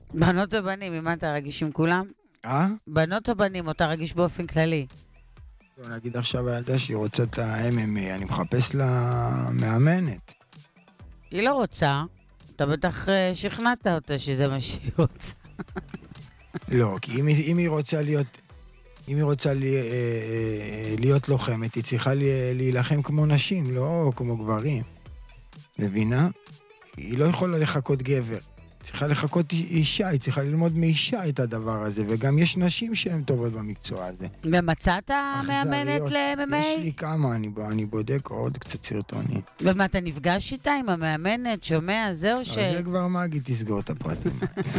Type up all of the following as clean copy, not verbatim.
בנות או בנים, ממה אתה רגיש עם כולם? בנות או בנים, אותה רגיש באופן כללי. נגיד עכשיו הילדה שהיא רוצה את ה-MMA, אני מחפש לה מאמנת. היא לא רוצה, אתה בטח שכנעת אותה שזה מה שהיא רוצה. לא, כי אם היא רוצה להיות לוחמת, היא צריכה להילחם כמו נשים, לא כמו גברים. מבינה? היא לא יכולה לחכות גבר. צריכה לחכות אישה, היא צריכה ללמוד מאישה את הדבר הזה, וגם יש נשים שהן טובות במקצוע הזה. ומצאת מאמנת ל-MMA? יש לי כמה, אני בודק עוד קצת סרטונים. ומה, אתה נפגש איתה עם המאמנת, שומע, זהו ש... זה כבר מגי, תסגור את הפרטים.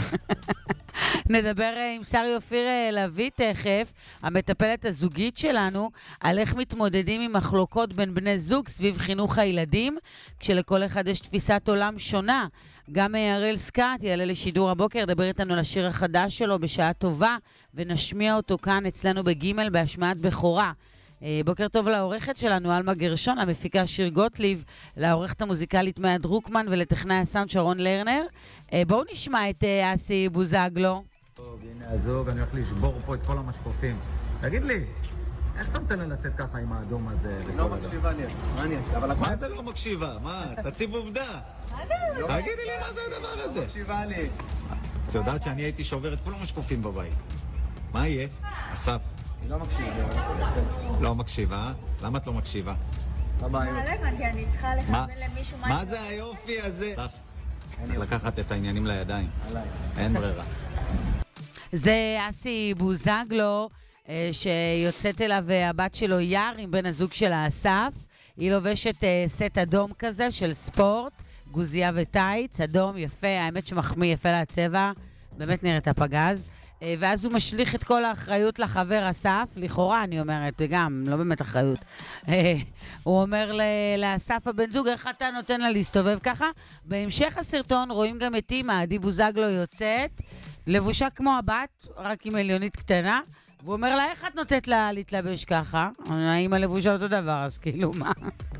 נדבר עם שרי אופיר לביא תכף, המטפלת הזוגית שלנו, על איך מתמודדים עם מחלוקות בין בני זוג סביב חינוך הילדים, כשלכל אחד יש תפיסת עולם שונה. גם הראל סקאט יעלה לשידור הבוקר, דבר איתנו על השיר החדש שלו בשעה טובה, ונשמיע אותו כאן אצלנו בגימל בהשמעת בכורה. בוקר טוב לעורכת שלנו, אלמה גרשון, למפיקה שיר גוטליב, לעורכת המוזיקלית מאיה דרוקמן ולטכנאי הסאונד שרון לרנר. בואו נשמע את אסי בוזגלו. טוב, הנה הזוג, אני הולך לשבור פה את כל המשקופים. תגיד לי, איך אתה נותן לה לצאת ככה עם האדום הזה? לא מקשיבה לי, מה אני אעשה? מה זה לא מקשיבה? מה? תציב עובדה. מה זה? תגידי לי מה זה הדבר הזה. לא מקשיבה לי. את יודעת שאני הייתי שובר את כל המשקופים בבית. מה יהיה? אסף. היא לא מקשיבה לי. לא מקשיבה? למה את לא מקשיבה? מה לא הבנתי, אני צריכה לכוון למישהו מה זה היופי הזה? צריך לקחת את העניינים לידיים. אין ברירה. זה אסי בוזגלו, שיוצאת אליו הבת שלו יער עם בן הזוג של האסף. היא לובשת סט אדום כזה של ספורט, גוזיה וטייץ, אדום יפה, האמת שמחמיא יפה להצבע, באמת נראית הפגז. ואז הוא משליך את כל האחריות לחבר אסף, לכאורה אני אומרת, וגם, לא באמת אחריות. הוא אומר לאסף הבן זוג, איך אתה נותן לה להסתובב ככה? בהמשך הסרטון רואים גם את אמא, עדי בוזגלו יוצאת, לבושה כמו הבת, רק עם עליונית קטנה, והוא אומר לה, איך את נותנת לה להתלבש ככה? האמא לבושה אותו דבר, אז כאילו מה?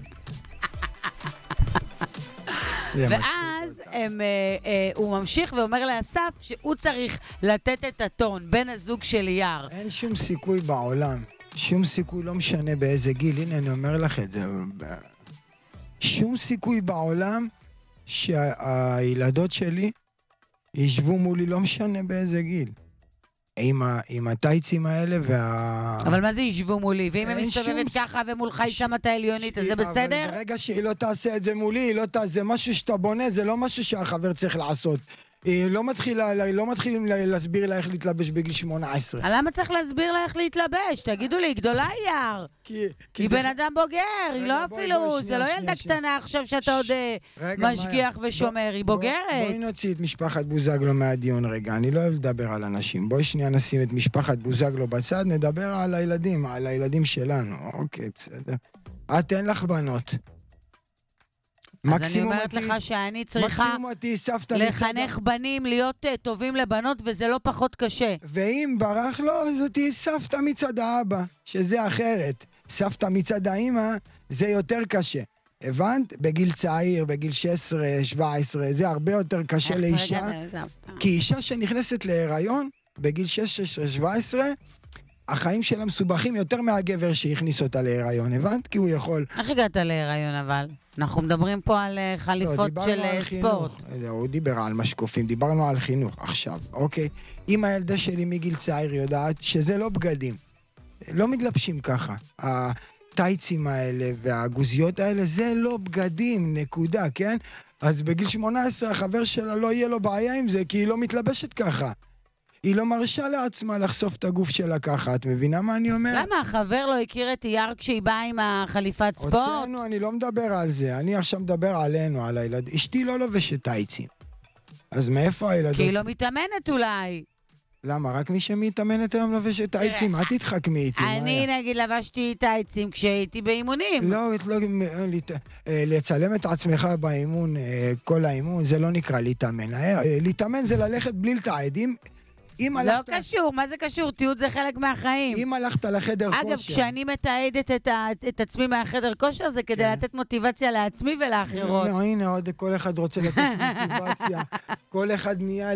ואז הוא ממשיך ואומר לאסף שהוא צריך לתת את הטון, בן הזוג של יער. אין שום סיכוי בעולם, שום סיכוי, לא משנה באיזה גיל, הנה אני אומר לך את זה, שום סיכוי בעולם שהילדות שלי ישבו מולי, לא משנה באיזה גיל. עם הטייצים האלה אבל מה זה ישבו מולי? ואם הם מסתובבת ככה ומולך היא שמה את העליונית, אז זה בסדר? אבל ברגע שהיא לא תעשה את זה מולי, זה משהו שאתה בונה, זה לא משהו שהחבר צריך לעשות. לא מתחילים להסביר לה איך להתלבש בגיל 18. למה צריך להסביר לה איך להתלבש? תגידו לי, היא גדולה יער. היא בן אדם בוגר, היא לא אפילו, זה לא ילדה קטנה עכשיו שאתה עוד משגיח ושומר, היא בוגרת. בואי נוציא את משפחת בוזגלו מהדיון רגע, אני לא אוהב לדבר על אנשים. בואי שנייה נשים את משפחת בוזגלו בצד, נדבר על הילדים שלנו. אוקיי, בסדר. את אין לך בנות. אז אני אומרת לך שאני צריכה לחנך בנים להיות טובים לבנות, וזה לא פחות קשה. ואם ברח לו, אז תהי סבתא מצד האבא, שזה אחרת. סבתא מצד האמא, זה יותר קשה. הבנת? בגיל צעיר, בגיל 16, 17, זה הרבה יותר קשה לאישה. כי אישה שנכנסת להיריון, בגיל 16, 17, החיים שלה מסובכים יותר מהגבר שהכניס אותה להיריון, הבנת? כי הוא יכול... איך הגעת להיריון אבל? אנחנו מדברים פה על חליפות של ספורט. הוא דיבר על משקופים, דיברנו על חינוך. עכשיו, אוקיי, אם הילדה שלי מגיל צעיר יודעת שזה לא בגדים, לא מתלבשים ככה. הטייצים האלה והגוזיות האלה, זה לא בגדים, נקודה, כן? אז בגיל 18 החבר שלה לא יהיה לו בעיה עם זה, כי היא לא מתלבשת ככה. היא לא מרשה לעצמה לחשוף את הגוף שלה ככה, את מבינה מה אני אומר? למה? החבר לא הכיר את יער כשהיא באה עם החליפת ספורט? הוצאנו, אני לא מדבר על זה, אני עכשיו מדבר עלינו, על הילד. אשתי לא לובשת טייצים. אז מאיפה הילדות? כי היא לא מתאמנת אולי. למה? רק מי שמתאמנת היום לובשת טייצים? אל תתחכמי איתי. אני נגיד לבשתי טייצים כשהייתי באימונים. לא, לצלם את עצמך באימון, כל האימון, זה לא נקרא להתאמן. להתאמן זה ללכת בלי לתעדים. לא קשור, מה זה קשור? תיעוד זה חלק מהחיים. אם הלכת לחדר כושר... אגב, כשאני מתעדת את עצמי מהחדר כושר, זה כדי לתת מוטיבציה לעצמי ולאחרות. הנה, עוד כל אחד רוצה לתת מוטיבציה. כל אחד נהיה